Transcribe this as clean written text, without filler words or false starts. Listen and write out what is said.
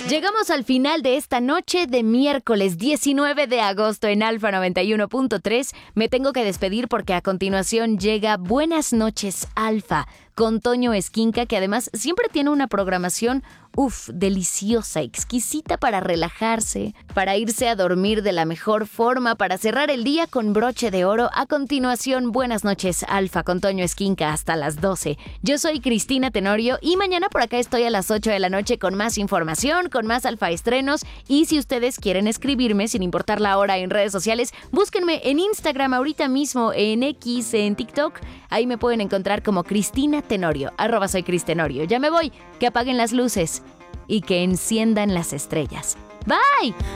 Llegamos al final de esta noche de miércoles 19 de agosto en Alfa 91.3. Me tengo que despedir porque a continuación llega Buenas noches, Alfa, con Toño Esquinca, que además siempre tiene una programación deliciosa, exquisita para relajarse, para irse a dormir de la mejor forma, para cerrar el día con broche de oro. A continuación, Buenas noches, Alfa, con Toño Esquinca hasta las 12. Yo soy Cristina Tenorio y mañana por acá estoy a las 8 de la noche con más información, con más Alfa estrenos. Y si ustedes quieren escribirme, sin importar la hora, en redes sociales, búsquenme en Instagram ahorita mismo, en X, en TikTok. Ahí me pueden encontrar como Cristina Tenorio, @soy Cris Tenorio. Ya me voy, que apaguen las luces y que enciendan las estrellas. ¡Bye!